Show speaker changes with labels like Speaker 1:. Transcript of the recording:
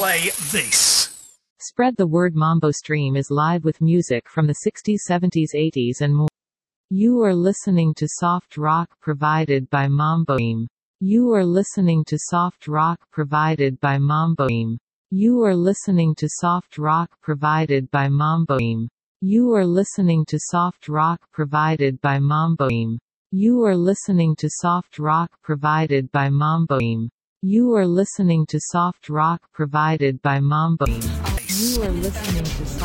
Speaker 1: play this.
Speaker 2: Spread the word. Mambo Stream is live with music from the 60s, 70s, 80s and more. You are listening to soft rock provided by Mambo Stream. You are listening to soft rock provided by Mambo Stream. You are listening to soft rock provided by Mambo Stream. You are listening to soft rock provided by Mambo Stream. You are listening to soft rock provided by Mambo Stream. You are listening to soft rock provided by Mambo Stream. You are listening to